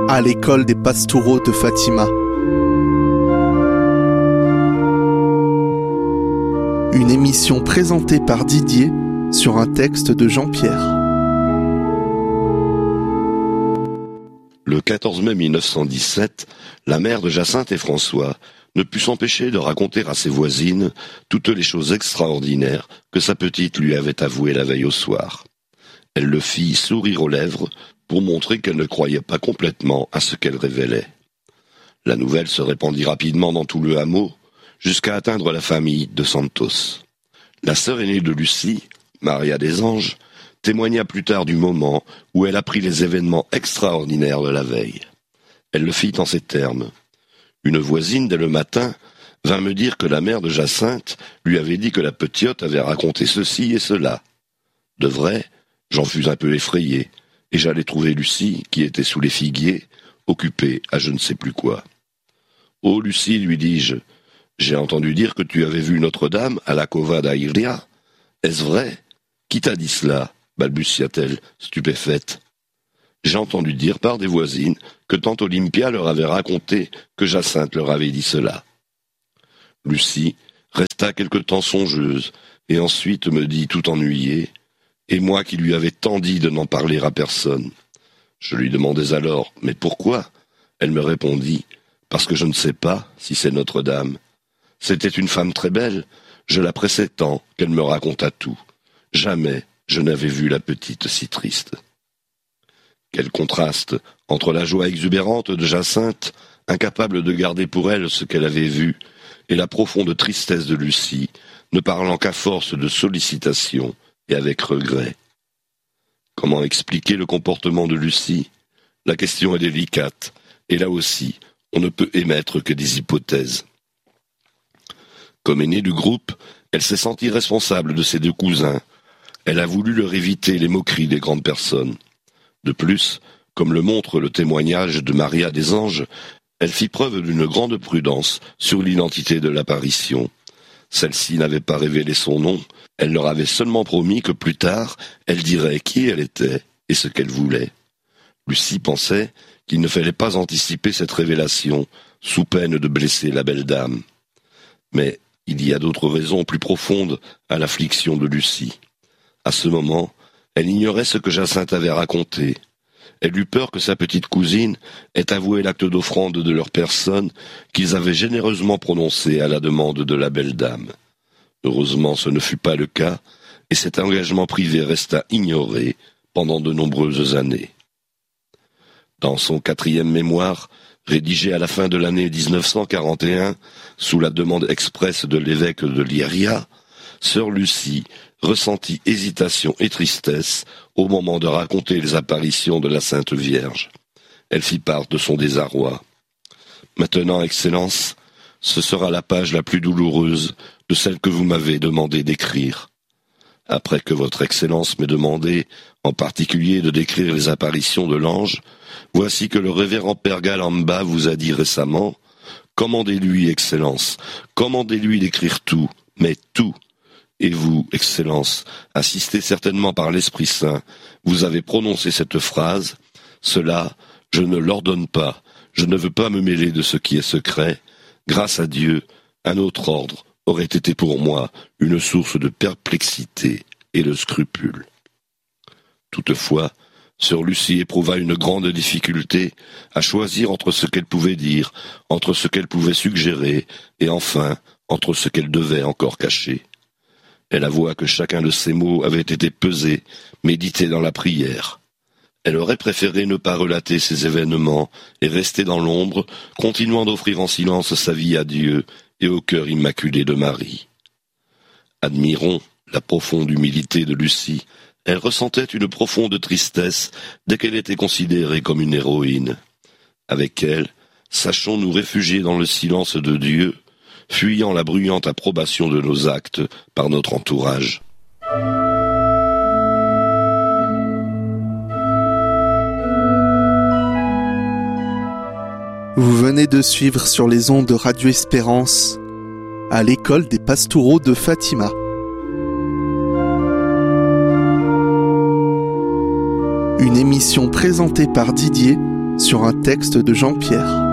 à l'école des Pastoureaux de Fatima. Une émission présentée par Didier sur un texte de Jean-Pierre. Le 14 mai 1917, la mère de Jacinthe et François ne put s'empêcher de raconter à ses voisines toutes les choses extraordinaires que sa petite lui avait avouées la veille au soir. Elle le fit sourire aux lèvres pour montrer qu'elle ne croyait pas complètement à ce qu'elle révélait. La nouvelle se répandit rapidement dans tout le hameau, jusqu'à atteindre la famille de Santos. La sœur aînée de Lucie, Maria des Anges, témoigna plus tard du moment où elle apprit les événements extraordinaires de la veille. Elle le fit en ces termes. Une voisine, dès le matin, vint me dire que la mère de Jacinthe lui avait dit que la petite avait raconté ceci et cela. De vrai, j'en fus un peu effrayé, et j'allai trouver Lucie, qui était sous les figuiers, occupée à je ne sais plus quoi. « Oh, Lucie, lui dis-je, j'ai entendu dire que tu avais vu Notre-Dame à la Cova d'Airia. Est-ce vrai? Qui t'a dit cela ?» balbutia-t-elle, stupéfaite. J'ai entendu dire par des voisines que tante Olympia leur avait raconté que Jacinthe leur avait dit cela. Lucie resta quelque temps songeuse, et ensuite me dit tout ennuyée, et moi qui lui avais tant dit de n'en parler à personne. Je lui demandais alors, mais pourquoi? Elle me répondit, parce que je ne sais pas si c'est Notre-Dame. C'était une femme très belle, je la pressais tant qu'elle me raconta tout. Jamais je n'avais vu la petite si triste. Quel contraste entre la joie exubérante de Jacinthe, incapable de garder pour elle ce qu'elle avait vu, et la profonde tristesse de Lucie, ne parlant qu'à force de sollicitations et avec regret. Comment expliquer le comportement de Lucie? La question est délicate, et là aussi, on ne peut émettre que des hypothèses. Comme aînée du groupe, elle s'est sentie responsable de ses deux cousins. Elle a voulu leur éviter les moqueries des grandes personnes. De plus, comme le montre le témoignage de Maria des Anges, elle fit preuve d'une grande prudence sur l'identité de l'apparition. Celle-ci n'avait pas révélé son nom, elle leur avait seulement promis que plus tard, elle dirait qui elle était et ce qu'elle voulait. Lucie pensait qu'il ne fallait pas anticiper cette révélation, sous peine de blesser la belle dame. Mais il y a d'autres raisons plus profondes à l'affliction de Lucie. À ce moment, elle ignorait ce que Jacinthe avait raconté. Elle eut peur que sa petite cousine ait avoué l'acte d'offrande de leur personne qu'ils avaient généreusement prononcé à la demande de la belle dame. Heureusement, ce ne fut pas le cas, et cet engagement privé resta ignoré pendant de nombreuses années. Dans son 4e mémoire, rédigé à la fin de l'année 1941, sous la demande expresse de l'évêque de Lieria, sœur Lucie ressentit hésitation et tristesse au moment de raconter les apparitions de la Sainte Vierge. Elle fit part de son désarroi. « Maintenant, Excellence, ce sera la page la plus douloureuse de celle que vous m'avez demandé d'écrire. Après que votre Excellence m'ait demandé, en particulier, de décrire les apparitions de l'ange, voici que le révérend Père Galamba vous a dit récemment « Commandez-lui, Excellence, commandez-lui d'écrire tout, mais tout. Et vous, Excellence, assisté certainement par l'Esprit Saint, vous avez prononcé cette phrase « Cela, je ne l'ordonne pas, je ne veux pas me mêler de ce qui est secret. Grâce à Dieu, un autre ordre aurait été pour moi une source de perplexité et de scrupule. » Toutefois, sœur Lucie éprouva une grande difficulté à choisir entre ce qu'elle pouvait dire, entre ce qu'elle pouvait suggérer, et enfin, entre ce qu'elle devait encore cacher. Elle avoua que chacun de ces mots avait été pesé, médité dans la prière. Elle aurait préféré ne pas relater ces événements et rester dans l'ombre, continuant d'offrir en silence sa vie à Dieu et au cœur immaculé de Marie. Admirons la profonde humilité de Lucie. Elle ressentait une profonde tristesse dès qu'elle était considérée comme une héroïne. Avec elle, sachons nous réfugier dans le silence de Dieu, fuyant la bruyante approbation de nos actes par notre entourage. Vous venez de suivre sur les ondes de Radio Espérance, à l'école des Pastoureaux de Fatima. Une émission présentée par Didier sur un texte de Jean-Pierre.